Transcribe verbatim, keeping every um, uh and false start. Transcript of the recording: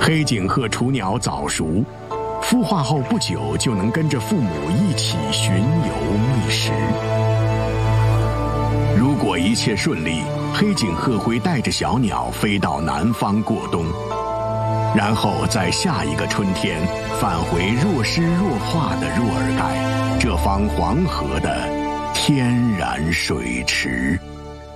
黑颈鹤雏鸟早熟，孵化后不久就能跟着父母一起巡游觅食。如果一切顺利，黑颈鹤会带着小鸟飞到南方过冬，然后在下一个春天返回若湿若化的若尔盖，这方黄河的天然水池。